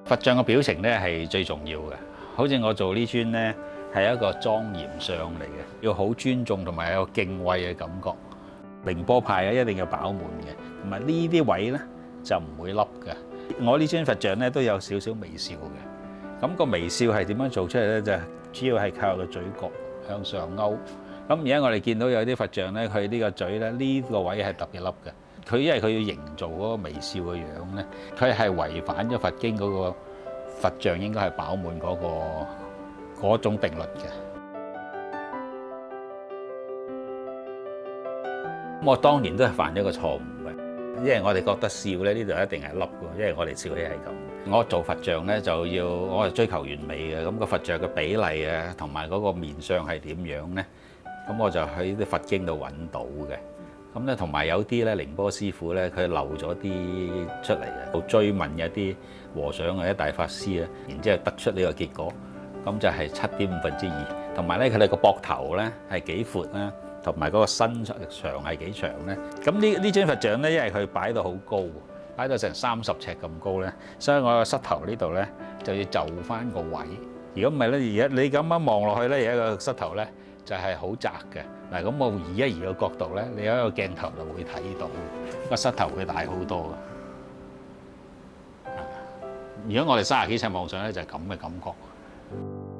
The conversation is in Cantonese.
佛像嘅表情咧係最重要嘅，好似我做呢尊咧係一個莊嚴相嚟嘅，要好尊重同埋有個敬畏嘅感覺。寧波派一定要飽滿嘅，同埋呢啲位咧就唔會凹嘅。我呢尊佛像咧都有少少微笑嘅，咁個微笑係點樣做出嚟咧？就主要係靠個嘴角向上勾。咁而家我哋見到有啲佛像咧，佢呢個嘴咧呢個位係特別凹嘅。佢因為佢要營造嗰個微笑嘅樣咧，佢係違反咗佛經嗰個佛像應該係飽滿嗰種定律嘅。我當年都係犯咗個錯誤嘅，因為我哋覺得笑咧呢度一定係凹嘅，因為我哋笑起係咁。我做佛像咧就要我係追求完美嘅，咁個佛像嘅比例啊，同埋嗰個面相係點樣咧？咁我就喺啲佛經度揾到嘅。咁咧，同埋有啲咧，寧波師傅咧，佢漏咗啲出嚟嘅，到追問一啲和尚或者大法師啊，然之後得出呢個結果，咁就係7.2/5。同埋咧，佢哋個膊頭咧係幾闊啦，同埋嗰個身長係幾長咧。咁呢尊佛像咧，因為佢擺到好高，擺到成30尺咁高咧，所以我個膝頭呢度咧就要就翻個位。如果唔係咧，而家你咁樣望落去咧，而家個膝頭咧就係好窄嘅。嗱，咁我移一移個角度咧，你有一個鏡頭就會睇到個膝頭會大好多嘅。如果我哋30幾尺望上咧，就係咁嘅感覺。